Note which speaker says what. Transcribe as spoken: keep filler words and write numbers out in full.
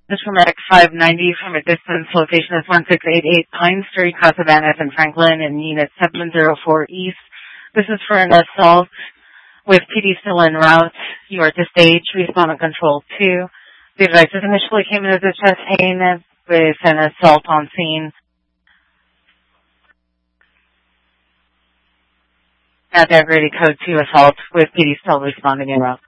Speaker 1: This from Medic five ninety from a distance. Location is one six eight eight Pine Street, Casa Vanas and Franklin, in Unit seven zero four East. This is for an assault with P D still en route. You are to stage. Respond on control two. The devices initially came in as a chest pain with an assault on scene. Now they're ready code two assault with P D still responding en route.